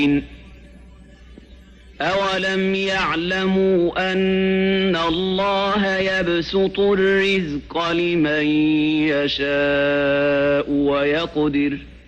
أولم يعلموا أن الله يبسط الرزق لمن يشاء ويقدر